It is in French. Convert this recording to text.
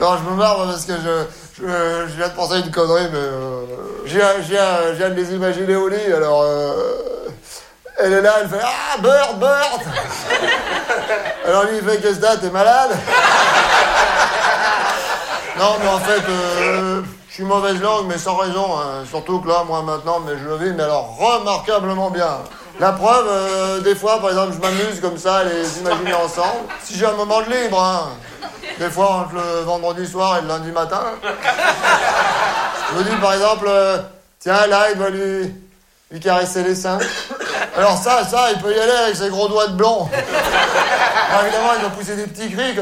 Non, je me marre parce que je viens de penser à une connerie, mais je viens de les imaginer au lit, alors elle est là, elle fait « Ah, Bird !» Alors lui, il fait « Qu'est-ce que t'as, t'es malade ?» Non, mais en fait, je suis mauvaise langue, mais sans raison, hein. Surtout que là, moi, maintenant, mais je le vis, mais alors, remarquablement bien. La preuve, des fois, par exemple, je m'amuse comme ça, à les imaginer ensemble. Si j'ai un moment de libre, hein. Des fois, entre le vendredi soir et le lundi matin. Je me dis, par exemple, tiens, là, il va lui caresser les seins. Alors ça, il peut y aller avec ses gros doigts de blond. Alors, évidemment, il va pousser des petits cris.